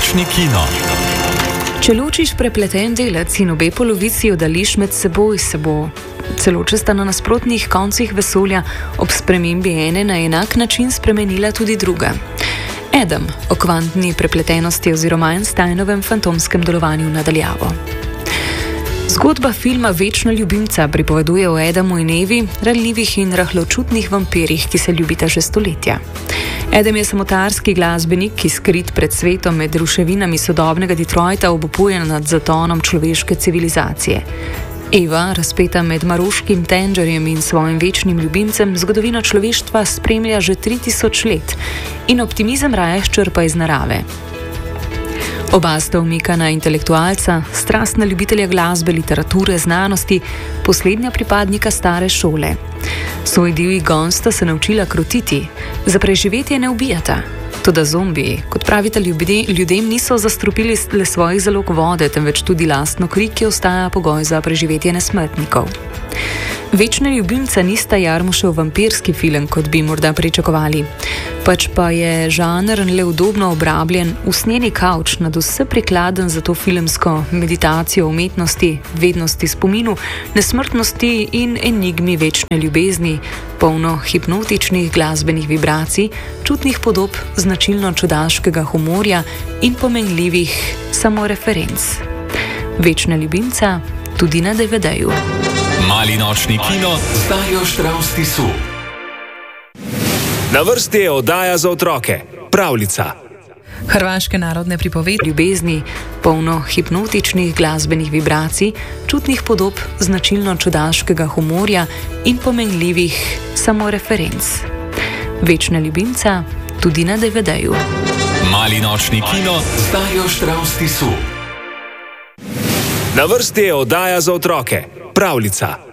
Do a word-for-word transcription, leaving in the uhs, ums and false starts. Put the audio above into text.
Nočni kino. Če ločiš prepleten delec in obe polovici oddališ med seboj, se bo, celo če sta na nasprotnih koncih vesolja, ob spremembi ene na enak način spremenila tudi druga. Adam o kvantni prepletenosti oziroma Einsteinovem fantomskem delovanju nadaljavo. Zgodba filma Večna ljubimca pripoveduje o Adamu in Evi, ranljivih in rahločutnih vampirjih, ki se ljubita že stoletja. Adam je samotarski glasbenik, ki skrit pred svetom med ruševinami sodobnega Detroita obupuje nad zatonom človeške civilizacije. Eva, razpeta med maroškim tenžerjem in svojim večnim ljubimcem, zgodovino človeštva spremlja že tri tisoč let in optimizem raje črpa iz narave. Oba sta umikana intelektualca, strastna ljubitelja glasbe, literature, znanosti, poslednja pripadnika stare šole. Svoj divji gon sta se naučila krotiti, za preživetje ne ubijata. Toda zombiji, kot pravite ljudem, niso zastrupili le svojih zalog vode, temveč tudi lastno kri, ki ostaja pogoj za preživetje nesmrtnikov. Večna ljubimca nista Jarmušev vampirski film, kot bi morda pričakovali. Pač pa je žanr le udobno obrabljen, usnjeni kavč nad vse prikladen za to filmsko meditacijo o umetnosti, vednosti spominu, nesmrtnosti in enigmi večne ljubezni, polno hipnotičnih glasbenih vibracij, čutnih podob, značilno čudaškega humorja in pomenljivih samoreferenc. Večna ljubimca tudi na D V D-ju. Mali nočni kino z Darjo Štravs Tisu. Na vrsti je oddaja za otroke, Pravljica. Hrvaške narodne pripovedi ljubezni, polno hipnotičnih glasbenih vibracij, čutnih podob, značilno čudaškega humorja in pomenljivih samoreferenc. Večna ljubimca tudi na D V D-ju. Mali nočni kino z Darjo Štravs Tisu. Na vrsti je oddaja za otroke, Pravljica.